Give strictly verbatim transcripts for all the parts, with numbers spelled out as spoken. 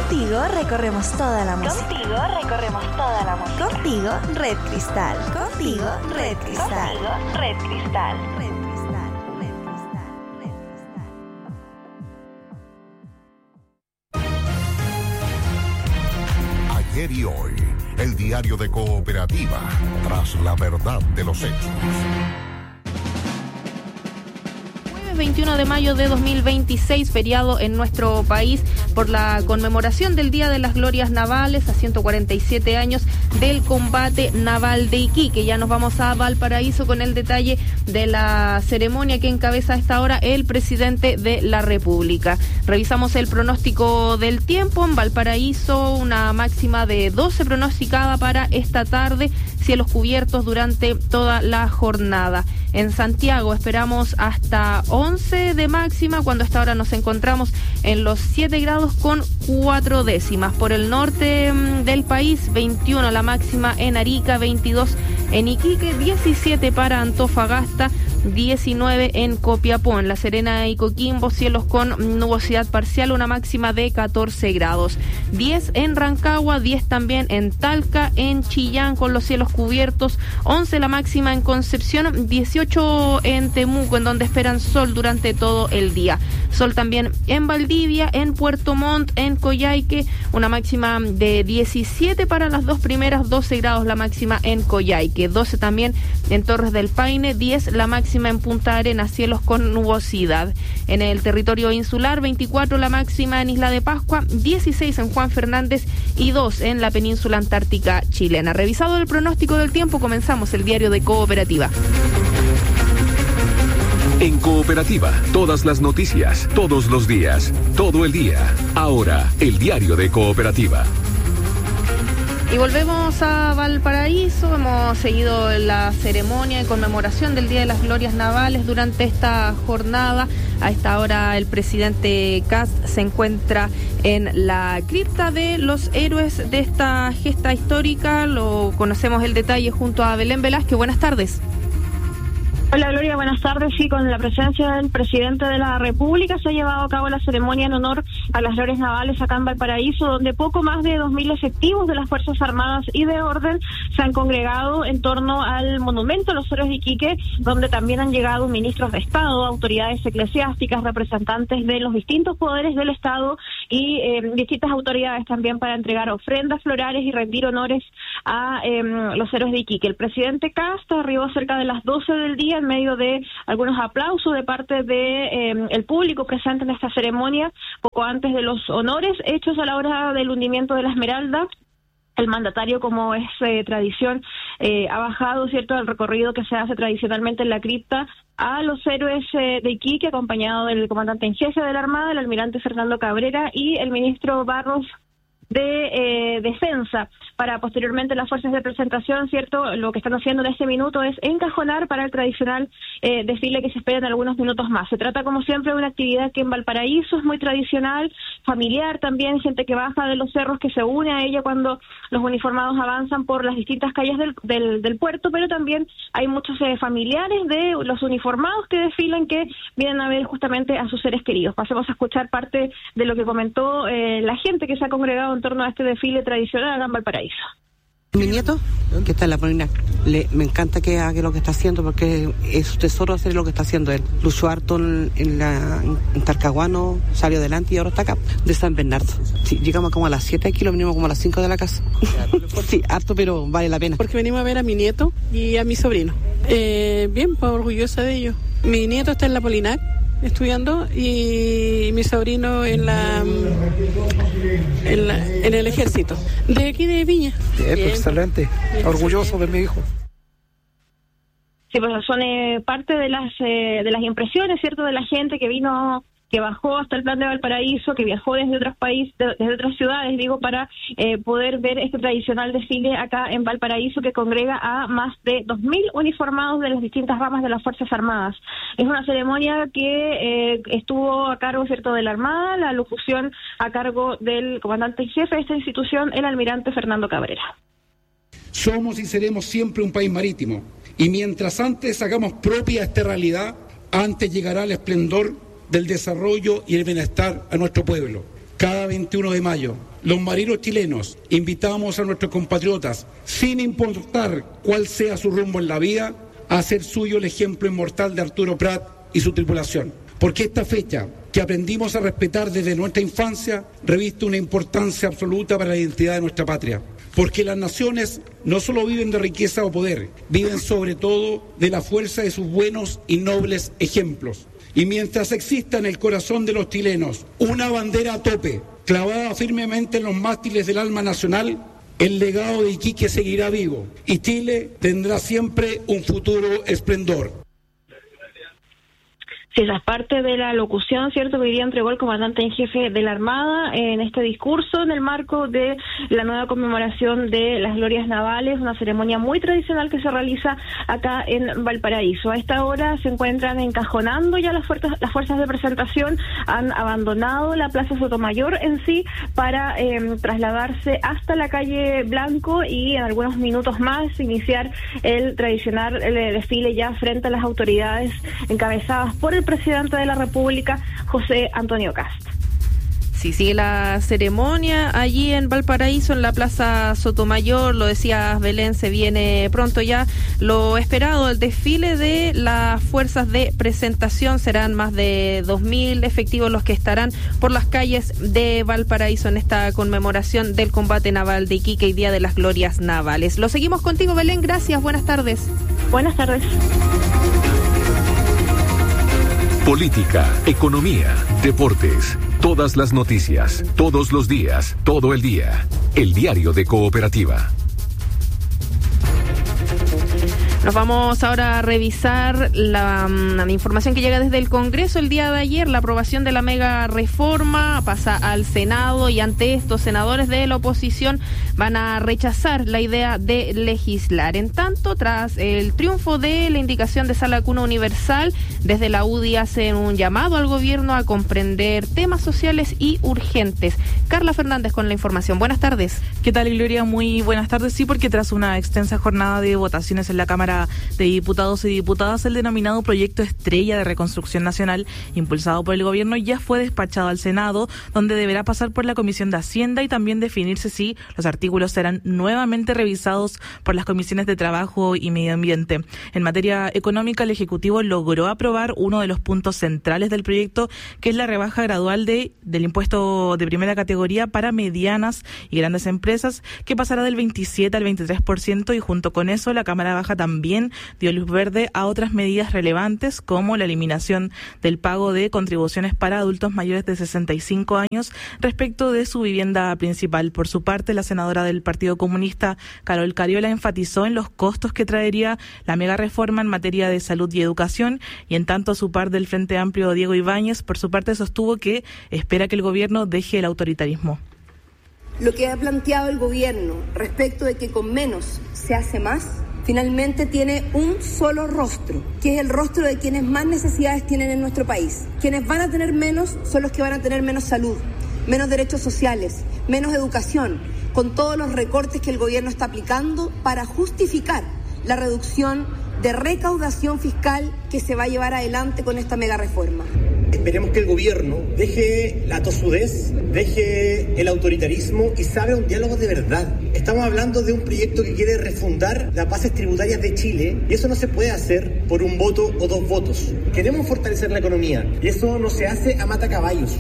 Contigo recorremos toda la música. Contigo recorremos toda la música. Contigo, Red Cristal. Contigo, Red Cristal. Contigo, Red Cristal. Red Cristal, Red Cristal, Red Cristal. Ayer y hoy, el diario de Cooperativa, tras la verdad de los hechos. veintiuno de mayo de dos mil veintiséis, feriado en nuestro país por la conmemoración del Día de las Glorias Navales a ciento cuarenta y siete años del combate naval de Iquique. Ya nos vamos a Valparaíso con el detalle de la ceremonia que encabeza a esta hora el presidente de la República. Revisamos el pronóstico del tiempo. En Valparaíso, una máxima de doce pronosticada para esta tarde, cielos cubiertos durante toda la jornada. En Santiago esperamos hasta once de máxima, cuando a esta hora nos encontramos en los siete grados con cuatro décimas. Por el norte del país, veintiuno la máxima en Arica, veintidós en Iquique, diecisiete para Antofagasta, diecinueve en Copiapó. En La Serena y Coquimbo, cielos con nubosidad parcial, una máxima de catorce grados. diez en Rancagua, diez también en Talca, en Chillán con los cielos cubiertos, once la máxima en Concepción, dieciocho en Temuco, en donde esperan sol durante todo el día. Sol también en Valdivia, en Puerto Montt, en Coyhaique, una máxima de diecisiete para las dos primeras, doce grados la máxima en Coyhaique, doce también en Torres del Paine, diez la máxima en Punta Arenas, cielos con nubosidad. En el territorio insular, veinticuatro la máxima en Isla de Pascua, dieciséis en Juan Fernández y dos en la península antártica chilena. Revisado el pronóstico del tiempo, comenzamos el diario de Cooperativa. En Cooperativa, todas las noticias, todos los días, todo el día. Ahora, el diario de Cooperativa. Y volvemos a Valparaíso. Hemos seguido la ceremonia de conmemoración del Día de las Glorias Navales durante esta jornada. A esta hora el presidente Kast se encuentra en la cripta de los héroes de esta gesta histórica. Lo conocemos el detalle junto a Belén Velázquez. Buenas tardes. Hola Gloria, buenas tardes. Sí, con la presencia del presidente de la República se ha llevado a cabo la ceremonia en honor a las glorias navales acá en Valparaíso, donde poco más de dos mil efectivos de las Fuerzas Armadas y de Orden se han congregado en torno al monumento a los héroes de Iquique, donde también han llegado ministros de Estado, autoridades eclesiásticas, representantes de los distintos poderes del Estado y eh, distintas autoridades también para entregar ofrendas florales y rendir honores a eh, los héroes de Iquique. El presidente Kast arribó cerca de las doce del día en medio de algunos aplausos de parte de eh, el público presente en esta ceremonia, poco antes de los honores hechos a la hora del hundimiento de la Esmeralda. El mandatario, como es eh, tradición, eh, ha bajado, ¿cierto?, al recorrido que se hace tradicionalmente en la cripta a los héroes eh, de Iquique, acompañado del comandante en jefe de la Armada, el almirante Fernando Cabrera, y el ministro Barros de eh, Defensa. Para posteriormente las fuerzas de presentación, ¿cierto?, lo que están haciendo en este minuto es encajonar para el tradicional eh, desfile que se espera en algunos minutos más. Se trata, como siempre, de una actividad que en Valparaíso es muy tradicional, familiar también, gente que baja de los cerros que se une a ella cuando los uniformados avanzan por las distintas calles del, del, del puerto, pero también hay muchos eh, familiares de los uniformados que desfilan, que vienen a ver justamente a sus seres queridos. Pasemos a escuchar parte de lo que comentó eh, la gente que se ha congregado en torno a este desfile tradicional acá en Valparaíso. Mi nieto, que está en la Polina, le, me encanta que haga lo que está haciendo, porque es su tesoro hacer lo que está haciendo él. Luchó harto en, en, la, en Talcahuano, salió adelante y ahora está acá, de San Bernardo. Sí, llegamos como a las siete aquí, lo venimos como a las cinco de la casa. Sí, harto, pero vale la pena. Porque venimos a ver a mi nieto y a mi sobrino. Eh, bien, pues orgullosa de ellos. Mi nieto está en la Polinac estudiando y mi sobrino en la en, la, en el ejército de aquí de Viña. Bien, bien. Excelente, orgulloso de mi hijo. Sí, pues son eh, parte de las eh, de las impresiones, ¿cierto?, de la gente que vino, que bajó hasta el plan de Valparaíso, que viajó desde otros países, desde otras ciudades, digo, para eh, poder ver este tradicional desfile acá en Valparaíso, que congrega a más de dos mil uniformados de las distintas ramas de las Fuerzas Armadas. Es una ceremonia que eh, estuvo a cargo, ¿cierto?, de la Armada, la locución a cargo del comandante en jefe de esta institución, el almirante Fernando Cabrera. Somos y seremos siempre un país marítimo, y mientras antes hagamos propia esta realidad, antes llegará el esplendor del desarrollo y el bienestar a nuestro pueblo. Cada veintiuno de mayo, los marinos chilenos invitamos a nuestros compatriotas, sin importar cuál sea su rumbo en la vida, a hacer suyo el ejemplo inmortal de Arturo Prat y su tripulación. Porque esta fecha, que aprendimos a respetar desde nuestra infancia, reviste una importancia absoluta para la identidad de nuestra patria. Porque las naciones no solo viven de riqueza o poder, viven sobre todo de la fuerza de sus buenos y nobles ejemplos. Y mientras exista en el corazón de los chilenos una bandera a tope, clavada firmemente en los mástiles del alma nacional, el legado de Iquique seguirá vivo y Chile tendrá siempre un futuro esplendor. Sí, esa es parte de la locución, ¿cierto?, que hoy día entregó el comandante en jefe de la Armada en este discurso en el marco de la nueva conmemoración de las glorias navales, una ceremonia muy tradicional que se realiza acá en Valparaíso. A esta hora se encuentran encajonando ya las fuerzas, las fuerzas de presentación, han abandonado la Plaza Sotomayor en sí para eh, trasladarse hasta la calle Blanco y en algunos minutos más iniciar el tradicional el desfile ya frente a las autoridades encabezadas por el presidente de la República, José Antonio Kast. Sí, sigue la ceremonia allí en Valparaíso, en la Plaza Sotomayor, lo decías Belén, se viene pronto ya lo esperado, el desfile de las fuerzas de presentación, serán más de dos mil efectivos los que estarán por las calles de Valparaíso en esta conmemoración del combate naval de Iquique y Día de las Glorias Navales. Lo seguimos contigo, Belén, gracias, buenas tardes. Buenas tardes. Política, economía, deportes, todas las noticias, todos los días, todo el día. El Diario de Cooperativa. Nos vamos ahora a revisar la, la información que llega desde el Congreso. El día de ayer, la aprobación de la mega reforma pasa al Senado y ante esto, senadores de la oposición van a rechazar la idea de legislar. En tanto, tras el triunfo de la indicación de sala cuna universal, desde la U D I hacen un llamado al gobierno a comprender temas sociales y urgentes. Carla Fernández con la información. Buenas tardes. ¿Qué tal, Gloria? Muy buenas tardes. Sí, porque tras una extensa jornada de votaciones en la Cámara de Diputados y Diputadas, el denominado Proyecto Estrella de Reconstrucción Nacional, impulsado por el gobierno, ya fue despachado al Senado, donde deberá pasar por la Comisión de Hacienda y también definirse si los artículos serán nuevamente revisados por las comisiones de Trabajo y Medio Ambiente. En materia económica, el Ejecutivo logró aprobar uno de los puntos centrales del proyecto, que es la rebaja gradual de del impuesto de primera categoría para medianas y grandes empresas, que pasará del veintisiete al veintitrés por ciento, y junto con eso la Cámara Baja también También dio luz verde a otras medidas relevantes, como la eliminación del pago de contribuciones para adultos mayores de sesenta y cinco años respecto de su vivienda principal. Por su parte, la senadora del Partido Comunista, Carol Cariola, enfatizó en los costos que traería la mega reforma en materia de salud y educación, y en tanto su par del Frente Amplio, Diego Ibáñez, por su parte sostuvo que espera que el gobierno deje el autoritarismo. Lo que ha planteado el gobierno respecto de que con menos se hace más, finalmente tiene un solo rostro, que es el rostro de quienes más necesidades tienen en nuestro país. Quienes van a tener menos son los que van a tener menos salud, menos derechos sociales, menos educación, con todos los recortes que el gobierno está aplicando para justificar la reducción de recaudación fiscal que se va a llevar adelante con esta mega reforma. Esperemos que el gobierno deje la tosudez, deje el autoritarismo y se abra un diálogo de verdad. Estamos hablando de un proyecto que quiere refundar las bases tributarias de Chile, y eso no se puede hacer por un voto o dos votos. Queremos fortalecer la economía y eso no se hace a matacaballos.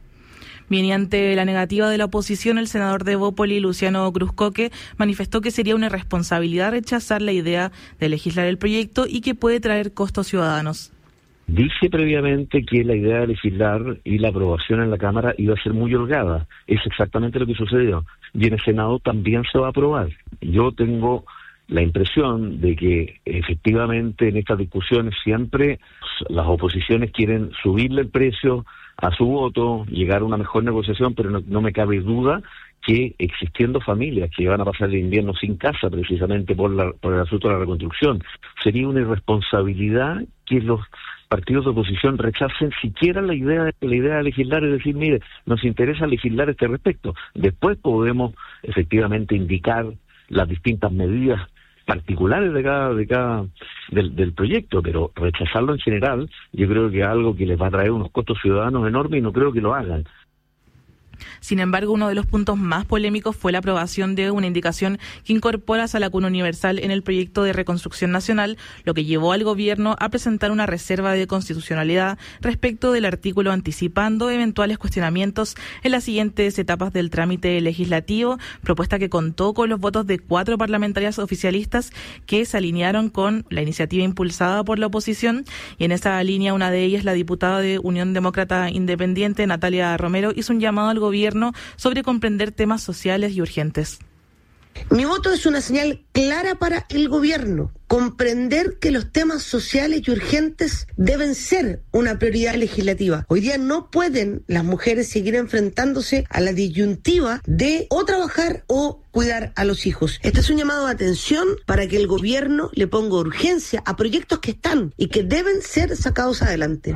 Bien, y ante la negativa de la oposición, el senador de Bópoli, Luciano Cruzcoque, manifestó que sería una irresponsabilidad rechazar la idea de legislar el proyecto y que puede traer costos ciudadanos. Dije previamente que la idea de legislar y la aprobación en la Cámara iba a ser muy holgada. Es exactamente lo que sucedió. Y en el Senado también se va a aprobar. Yo tengo la impresión de que efectivamente en estas discusiones siempre las oposiciones quieren subirle el precio a su voto, llegar a una mejor negociación, pero no, no me cabe duda que existiendo familias que van a pasar el invierno sin casa precisamente por, la, por el asunto de la reconstrucción, sería una irresponsabilidad que los partidos de oposición rechacen siquiera la idea de la idea de legislar, es decir, mire, nos interesa legislar a este respecto. Después podemos efectivamente indicar las distintas medidas particulares de cada de cada del, del proyecto, pero rechazarlo en general yo creo que es algo que les va a traer unos costos ciudadanos enormes y no creo que lo hagan. Sin embargo, uno de los puntos más polémicos fue la aprobación de una indicación que incorpora a la cuna universal en el proyecto de reconstrucción nacional, lo que llevó al gobierno a presentar una reserva de constitucionalidad respecto del artículo, anticipando eventuales cuestionamientos en las siguientes etapas del trámite legislativo, propuesta que contó con los votos de cuatro parlamentarias oficialistas que se alinearon con la iniciativa impulsada por la oposición, y en esa línea una de ellas, la diputada de Unión Demócrata Independiente, Natalia Romero, hizo un llamado al gobierno sobre comprender temas sociales y urgentes. Mi voto es una señal clara para el gobierno, comprender que los temas sociales y urgentes deben ser una prioridad legislativa. Hoy día no pueden las mujeres seguir enfrentándose a la disyuntiva de o trabajar o cuidar a los hijos. Este es un llamado de atención para que el gobierno le ponga urgencia a proyectos que están y que deben ser sacados adelante.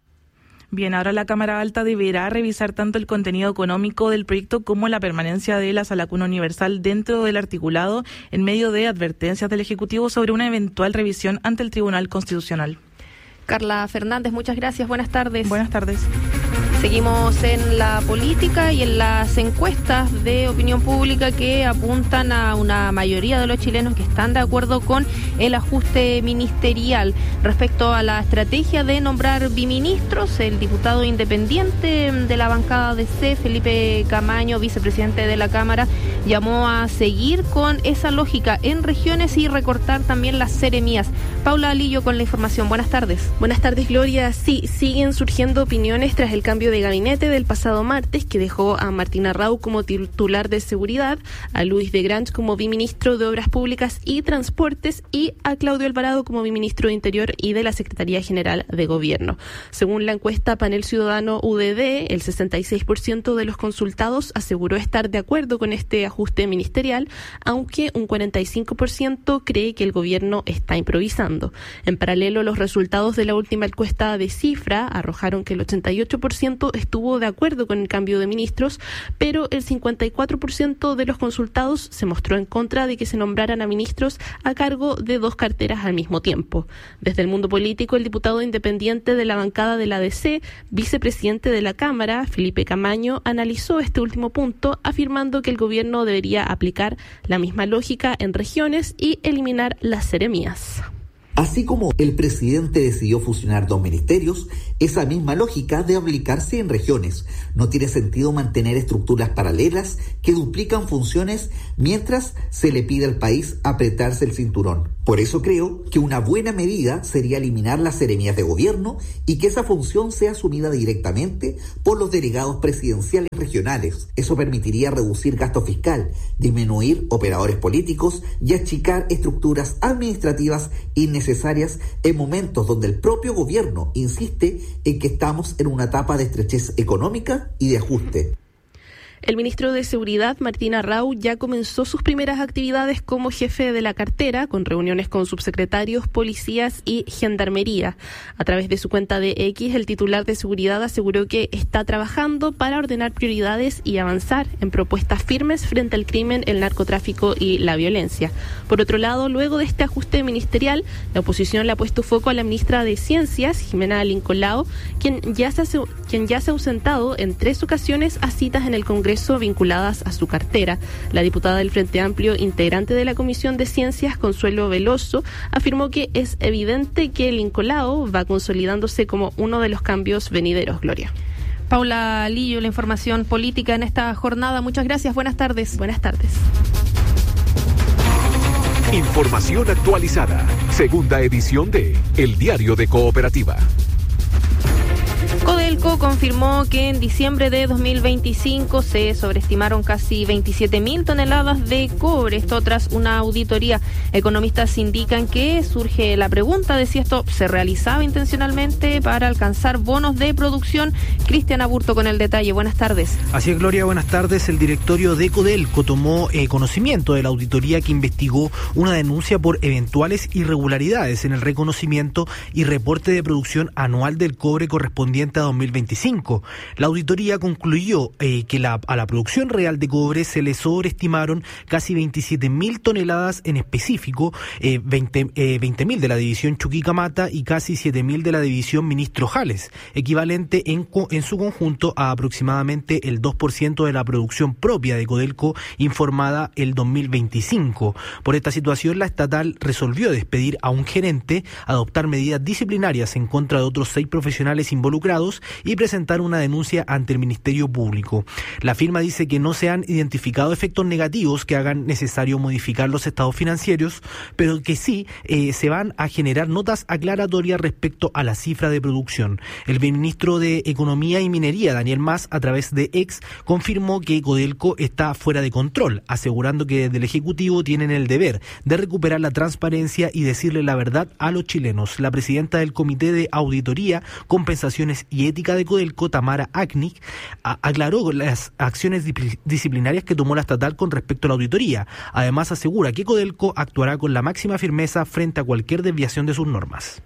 Bien, ahora la Cámara Alta deberá revisar tanto el contenido económico del proyecto como la permanencia de la Sala Cuna Universal dentro del articulado, en medio de advertencias del Ejecutivo sobre una eventual revisión ante el Tribunal Constitucional. Carla Fernández, muchas gracias. Buenas tardes. Buenas tardes. Seguimos en la política y en las encuestas de opinión pública que apuntan a una mayoría de los chilenos que están de acuerdo con el ajuste ministerial. Respecto a la estrategia de nombrar biministros, el diputado independiente de la bancada D C, Felipe Camaño, vicepresidente de la Cámara, llamó a seguir con esa lógica en regiones y recortar también las seremías. Paula Alillo con la información. Buenas tardes. Buenas tardes, Gloria. Sí, siguen surgiendo opiniones tras el cambio de gabinete del pasado martes, que dejó a Martina Rau como titular de Seguridad, a Luis de Grange como biministro de Obras Públicas y Transportes y a Claudio Alvarado como biministro de Interior y de la Secretaría General de Gobierno. Según la encuesta Panel Ciudadano U D D, el sesenta y seis por ciento de los consultados aseguró estar de acuerdo con este ajuste ministerial, aunque un cuarenta y cinco por ciento cree que el gobierno está improvisando. En paralelo, los resultados de la última encuesta de Cifra arrojaron que el ochenta y ocho por ciento estuvo de acuerdo con el cambio de ministros, pero el cincuenta y cuatro por ciento de los consultados se mostró en contra de que se nombraran a ministros a cargo de dos carteras al mismo tiempo. Desde el mundo político, el diputado independiente de la bancada de la D C, vicepresidente de la Cámara, Felipe Camaño, analizó este último punto, afirmando que el gobierno debería aplicar la misma lógica en regiones y eliminar las seremías. Así como el presidente decidió fusionar dos ministerios, esa misma lógica debe aplicarse en regiones. No tiene sentido mantener estructuras paralelas que duplican funciones mientras se le pide al país apretarse el cinturón. Por eso creo que una buena medida sería eliminar las seremías de gobierno y que esa función sea asumida directamente por los delegados presidenciales regionales. Eso permitiría reducir gasto fiscal, disminuir operadores políticos y achicar estructuras administrativas innecesarias en momentos donde el propio gobierno insiste en que estamos en una etapa de estrechez económica y de ajuste. El ministro de Seguridad, Martín Arrau, ya comenzó sus primeras actividades como jefe de la cartera, con reuniones con subsecretarios, policías y gendarmería. A través de su cuenta de X, el titular de Seguridad aseguró que está trabajando para ordenar prioridades y avanzar en propuestas firmes frente al crimen, el narcotráfico y la violencia. Por otro lado, luego de este ajuste ministerial, la oposición le ha puesto foco a la ministra de Ciencias, Jimena Lincolao, quien ya se ha, quien ya se ha ausentado en tres ocasiones a citas en el Congreso vinculadas a su cartera. La diputada del Frente Amplio, integrante de la Comisión de Ciencias, Consuelo Veloso, afirmó que es evidente que Lincolao va consolidándose como uno de los cambios venideros. Gloria. Paula Lillo, la información política en esta jornada. Muchas gracias. Buenas tardes. Buenas tardes. Información actualizada. Segunda edición de El Diario de Cooperativa. Codelco confirmó que en diciembre de dos mil veinticinco se sobreestimaron casi veintisiete mil toneladas de cobre, esto tras una auditoría. Economistas indican que surge la pregunta de si esto se realizaba intencionalmente para alcanzar bonos de producción. Cristian Aburto con el detalle. Buenas tardes. Así es, Gloria, buenas tardes. El directorio de Codelco tomó eh, conocimiento de la auditoría que investigó una denuncia por eventuales irregularidades en el reconocimiento y reporte de producción anual del cobre correspondiente a dos mil mil veinticinco. La auditoría concluyó eh, que la, a la producción real de cobre se le sobreestimaron casi veintisiete mil toneladas en específico, eh, veinte mil de la división Chuquicamata y casi siete mil de la división Ministro Jales, equivalente en, en su conjunto a aproximadamente el dos por ciento de la producción propia de Codelco informada el dos mil veinticinco. Por esta situación, la estatal resolvió despedir a un gerente, adoptar medidas disciplinarias en contra de otros seis profesionales involucrados y presentar una denuncia ante el Ministerio Público. La firma dice que no se han identificado efectos negativos que hagan necesario modificar los estados financieros, pero que sí eh, se van a generar notas aclaratorias respecto a la cifra de producción. El ministro de Economía y Minería, Daniel Mas, a través de Ex, confirmó que Codelco está fuera de control, asegurando que desde el Ejecutivo tienen el deber de recuperar la transparencia y decirle la verdad a los chilenos. La presidenta del Comité de Auditoría, Compensaciones y Ética de Codelco, Tamara Aknik, aclaró las acciones disciplinarias que tomó la estatal con respecto a la auditoría. Además, asegura que Codelco actuará con la máxima firmeza frente a cualquier desviación de sus normas.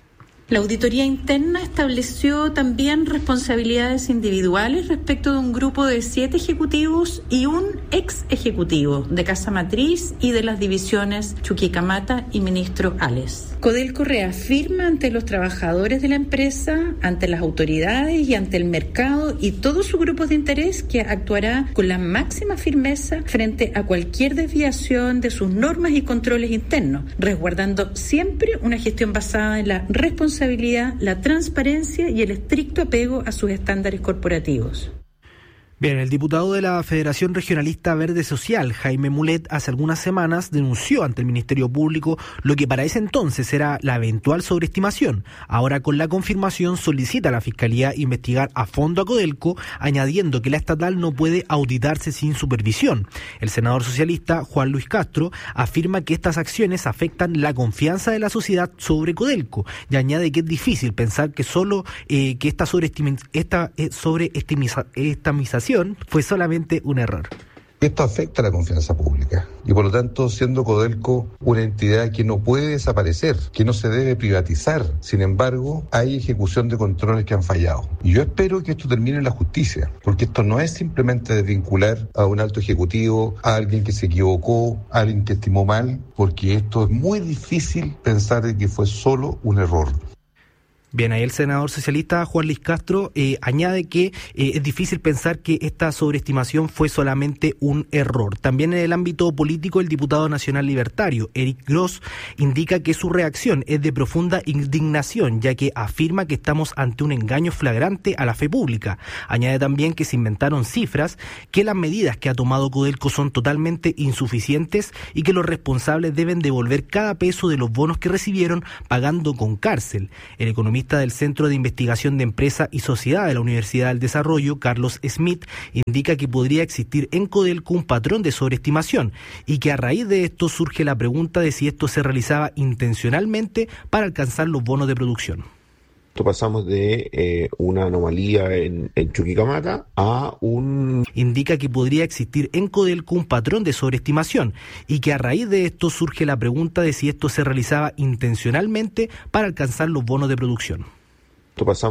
La auditoría interna estableció también responsabilidades individuales respecto de un grupo de siete ejecutivos y un ex ejecutivo de Casa Matriz y de las divisiones Chuquicamata y Ministro Ales. Codelco reafirma ante los trabajadores de la empresa, ante las autoridades y ante el mercado y todos sus grupos de interés que actuará con la máxima firmeza frente a cualquier desviación de sus normas y controles internos, resguardando siempre una gestión basada en la responsabilidad responsabilidad, la transparencia y el estricto apego a sus estándares corporativos. Bien, el diputado de la Federación Regionalista Verde Social, Jaime Mulet, hace algunas semanas denunció ante el Ministerio Público lo que para ese entonces era la eventual sobreestimación. Ahora, con la confirmación, solicita a la Fiscalía investigar a fondo a Codelco, añadiendo que la estatal no puede auditarse sin supervisión. El senador socialista, Juan Luis Castro, afirma que estas acciones afectan la confianza de la sociedad sobre Codelco y añade que es difícil pensar que solo eh, que esta sobreestimización esta, eh, sobreestimización fue solamente un error. Esto afecta a la confianza pública y por lo tanto, siendo Codelco una entidad que no puede desaparecer, que no se debe privatizar, sin embargo, hay ejecución de controles que han fallado. Y yo espero que esto termine en la justicia, porque esto no es simplemente desvincular a un alto ejecutivo, a alguien que se equivocó, a alguien que estimó mal, porque esto es muy difícil pensar de que fue solo un error. Bien, ahí el senador socialista Juan Luis Castro eh, añade que eh, es difícil pensar que esta sobreestimación fue solamente un error. También en el ámbito político, el diputado nacional libertario, Eric Gross, indica que su reacción es de profunda indignación, ya que afirma que estamos ante un engaño flagrante a la fe pública. Añade también que se inventaron cifras, que las medidas que ha tomado Codelco son totalmente insuficientes y que los responsables deben devolver cada peso de los bonos que recibieron pagando con cárcel. El economista del Centro de Investigación de Empresa y Sociedad de la Universidad del Desarrollo, Carlos Smith, indica que podría existir en Codelco un patrón de sobreestimación y que a raíz de esto surge la pregunta de si esto se realizaba intencionalmente para alcanzar los bonos de producción. Pasamos de eh, una anomalía en, en Chuquicamata a un... Indica que podría existir en Codelco un patrón de sobreestimación y que a raíz de esto surge la pregunta de si esto se realizaba intencionalmente para alcanzar los bonos de producción. Pasamos